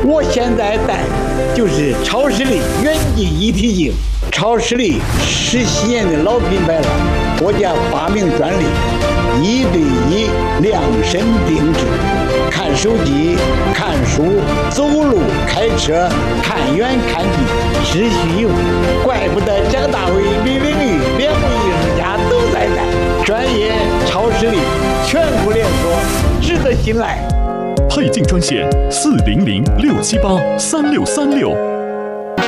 我现在带就是超视力远近一体镜，超视力17年的老品牌了，国家发明专利，1对1量身定制。看手机、看书、走路、开车，看远看近，只需用。怪不得蒋大为、李玲玉2位艺术家都在带，专业、超视力，全国连锁，值得信赖。 配镜专线400-678-3636。